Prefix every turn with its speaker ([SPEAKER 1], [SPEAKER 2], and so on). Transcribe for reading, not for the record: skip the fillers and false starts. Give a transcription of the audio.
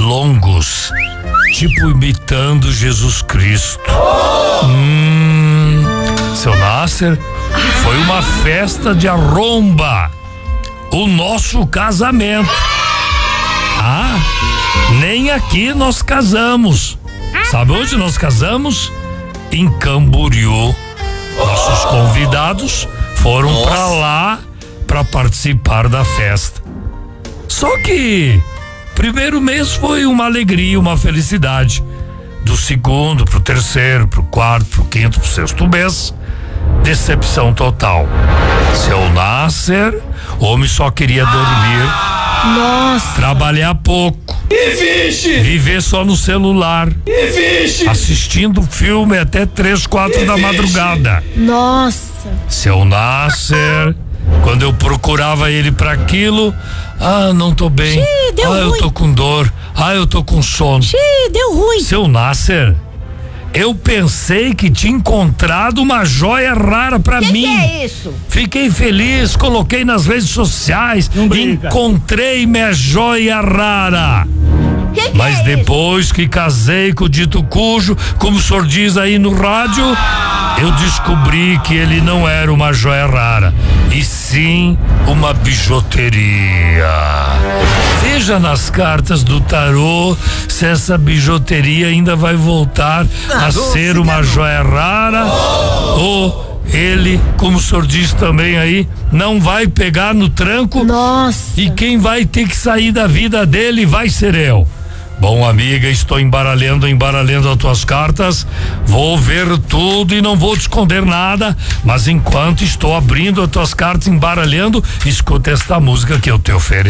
[SPEAKER 1] longos, tipo imitando Jesus Cristo. Seu Nasser, foi uma festa de arromba, o nosso casamento. Nem aqui nós casamos. Sabe onde nós casamos? Em Camboriú. Nossos convidados foram pra lá pra participar da festa. Só que primeiro mês foi uma alegria, uma felicidade. Do segundo pro terceiro, pro quarto, pro quinto, pro sexto mês, decepção total. Seu Nasser, homem só queria dormir.
[SPEAKER 2] Nossa.
[SPEAKER 1] Trabalhar pouco. Viver só no celular. Assistindo filme até 3, 4 da madrugada.
[SPEAKER 2] Nossa.
[SPEAKER 1] Seu Nasser, quando eu procurava ele pra aquilo, não tô bem.
[SPEAKER 2] Deu ruim.
[SPEAKER 1] Eu tô com dor. Eu tô com sono.
[SPEAKER 2] Deu ruim.
[SPEAKER 1] Seu Nasser, eu pensei que tinha encontrado uma joia rara pra mim.
[SPEAKER 2] Que é isso?
[SPEAKER 1] Fiquei feliz, coloquei nas redes sociais, encontrei minha joia rara. Mas depois que casei com o dito cujo, como o senhor diz aí no rádio, eu descobri que ele não era uma joia rara, e sim uma bijuteria. Veja nas cartas do tarô se essa bijuteria ainda vai voltar a ser uma joia rara ou ele, como o senhor diz também aí, não vai pegar no tranco.
[SPEAKER 2] Nossa.
[SPEAKER 1] E quem vai ter que sair da vida dele vai ser eu. Bom, amiga, estou embaralhando as tuas cartas. Vou ver tudo e não vou te esconder nada. Mas enquanto estou abrindo as tuas cartas, embaralhando, escuta esta música que eu te ofereço.